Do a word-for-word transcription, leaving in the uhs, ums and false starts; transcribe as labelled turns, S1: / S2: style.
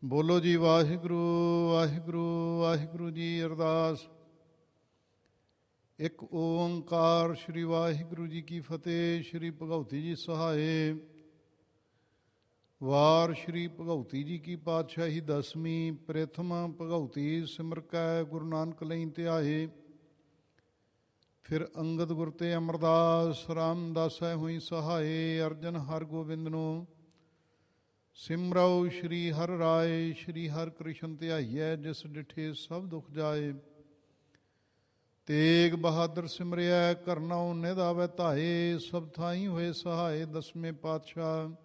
S1: ਬੋਲੋ ਜੀ ਵਾਹਿਗੁਰੂ ਵਾਹਿਗੁਰੂ ਵਾਹਿਗੁਰੂ ਜੀ। ਅਰਦਾਸ। ਇੱਕ ਓੰਕਾਰ ਸ਼੍ਰੀ ਵਾਹਿਗੁਰੂ ਜੀ ਕੀ ਫਤਿਹ। ਸ਼੍ਰੀ ਭਗਉਤੀ ਜੀ ਸਹਾਏ। ਵਾਰ ਸ਼੍ਰੀ ਭਗਉਤੀ ਜੀ ਕੀ ਪਾਤਸ਼ਾਹੀ ਦਸਵੀਂ। ਪ੍ਰਥਮ ਭਗਉਤੀ ਸਿਮਰ ਕੈ ਗੁਰੂ ਨਾਨਕ ਲਈ ਧਿਆਏ। ਫਿਰ ਅੰਗਦ ਗੁਰ ਤੇ ਅਮਰਦਾਸ ਰਾਮਦਾਸੈ ਹੋਈ ਸਹਾਏ। ਅਰਜਨ ਹਰ ਗੋਬਿੰਦ ਨੂੰ ਸਿਮਰਉ ਸ਼੍ਰੀ ਹਰਿ ਰਾਏ। ਸ਼੍ਰੀ ਹਰਿ ਕ੍ਰਿਸ਼ਨ ਧਿਆਈਐ ਜਿਸ ਡਿਠੇ ਸਭ ਦੁਖ ਜਾਏ। ਤੇਗ ਬਹਾਦਰ ਸਿਮਰਿਐ ਕਰਨਾਉ ਨਿਧ ਆਵੈ ਧਾਏ। ਸਭ ਥਾਈ ਹੋਏ ਸਹਾਏ। ਦਸਵੇਂ ਪਾਤਸ਼ਾਹ